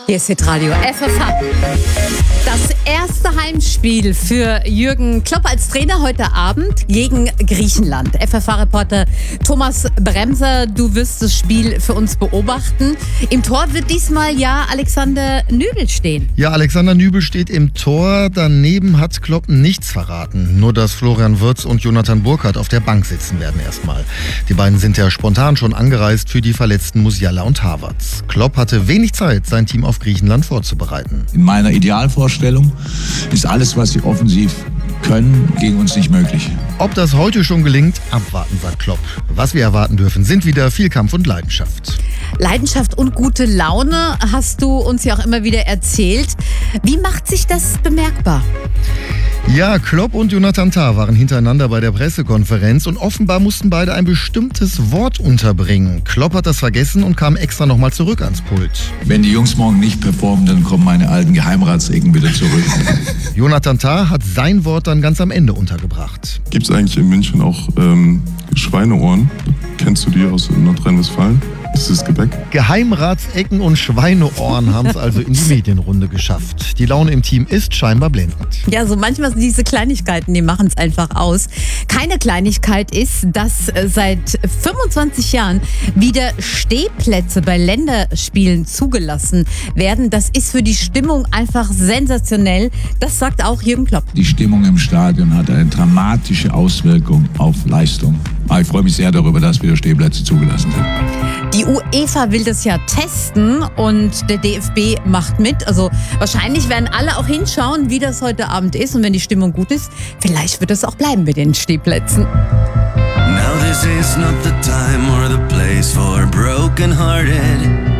Hier ist Hitradio FFH. Das erste Heimspiel für Jürgen Klopp als Trainer heute Abend gegen Griechenland. FFH-Reporter Thomas Bremser, du wirst das Spiel für uns beobachten. Im Tor wird diesmal ja Alexander Nübel stehen. Ja, Alexander Nübel steht im Tor. Daneben hat Klopp nichts verraten. Nur, dass Florian Wirtz und Jonathan Burkhardt auf der Bank sitzen werden erstmal. Die beiden sind ja spontan schon angereist für die verletzten Musiala und Havertz. Klopp hatte wenig Zeit, sein Team auf Griechenland vorzubereiten. In meiner Idealvorstellung ist alles, was sie offensiv können, gegen uns nicht möglich. Ob das heute schon gelingt, abwarten, sagt Klopp. Was wir erwarten dürfen, sind wieder viel Kampf und Leidenschaft. Leidenschaft und gute Laune hast du uns ja auch immer wieder erzählt. Wie macht sich das bemerkbar? Ja, Klopp und Jonathan Tah waren hintereinander bei der Pressekonferenz und offenbar mussten beide ein bestimmtes Wort unterbringen. Klopp hat das vergessen und kam extra nochmal zurück ans Pult. Wenn die Jungs morgen nicht performen, dann kommen meine alten Geheimratsecken wieder zurück. Jonathan Tah hat sein Wort dann ganz am Ende untergebracht. Gibt es eigentlich in München auch Schweineohren? Kennst du die aus Nordrhein-Westfalen? Das ist Gebäck. Geheimratsecken und Schweineohren haben es also in die Medienrunde geschafft. Die Laune im Team ist scheinbar blendend. Ja, so manchmal sind diese Kleinigkeiten, die machen es einfach aus. Keine Kleinigkeit ist, dass seit 25 Jahren wieder Stehplätze bei Länderspielen zugelassen werden. Das ist für die Stimmung einfach sensationell. Das sagt auch Jürgen Klopp. Die Stimmung im Stadion hat eine dramatische Auswirkung auf Leistung. Aber ich freue mich sehr darüber, dass wieder Stehplätze zugelassen sind. Die UEFA will das ja testen und der DFB macht mit. Also wahrscheinlich werden alle auch hinschauen, wie das heute Abend ist. Und wenn die Stimmung gut ist, vielleicht wird es auch bleiben mit den Stehplätzen. Now this is not the time or the place for broken-hearted.